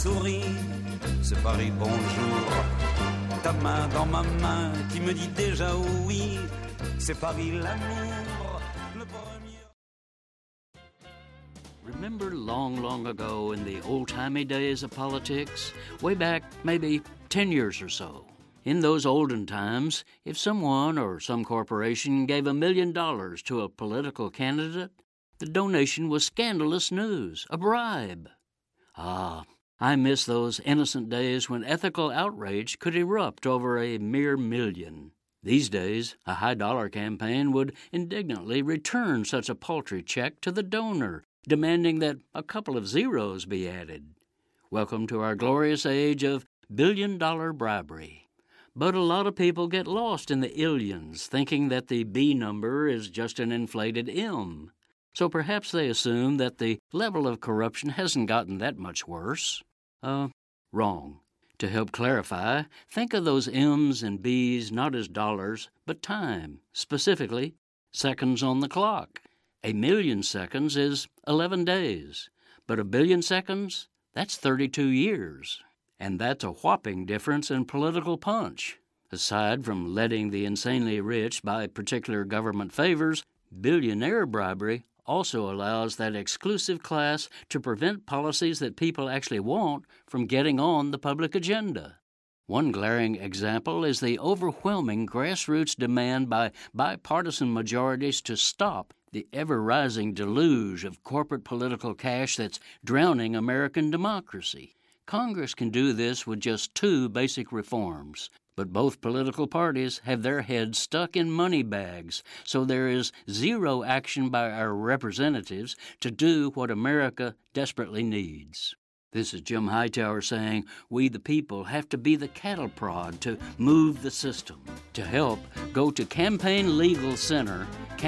Souris, c'est Paris, bonjour. Ta main dans ma main qui me dit déjà oui, c'est Paris l'amour. Le premier. Remember long ago in the old-timey days of politics? Way back maybe 10 years or so. In those olden times, if someone or some corporation gave $1 million to a political candidate, the donation was scandalous news, a bribe. I miss those innocent days when ethical outrage could erupt over a mere million. These days, a high-dollar campaign would indignantly return such a paltry check to the donor, demanding that a couple of zeros be added. Welcome to our glorious age of billion-dollar bribery. But a lot of people get lost in the illions, thinking that the B number is just an inflated M. So perhaps they assume that the level of corruption hasn't gotten that much worse. Wrong. To help clarify, think of those M's and B's not as dollars, but time, specifically seconds on the clock. 1 million seconds is 11 days, but 1 billion seconds, that's 32 years. And that's a whopping difference in political punch. Aside from letting the insanely rich buy particular government favors, billionaire bribery also allows that exclusive class to prevent policies that people actually want from getting on the public agenda. One glaring example is the overwhelming grassroots demand by bipartisan majorities to stop the ever-rising deluge of corporate political cash that's drowning American democracy. Congress can do this with just 2 basic reforms. But both political parties have their heads stuck in money bags, so there is zero action by our representatives to do what America desperately needs. This is Jim Hightower saying we the people have to be the cattle prod to move the system. To help, go to Campaign Legal Center,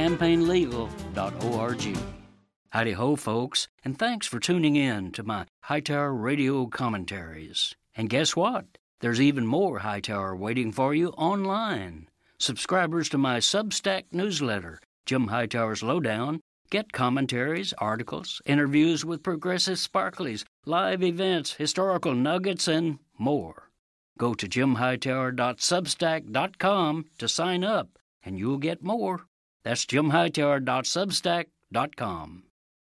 campaignlegal.org. Howdy-ho, folks, and thanks for tuning in to my Hightower radio commentaries. And guess what? There's even more Hightower waiting for you online. Subscribers to my Substack newsletter, Jim Hightower's Lowdown, get commentaries, articles, interviews with progressive sparklies, live events, historical nuggets, and more. Go to jimhightower.substack.com to sign up, and you'll get more. That's jimhightower.substack.com.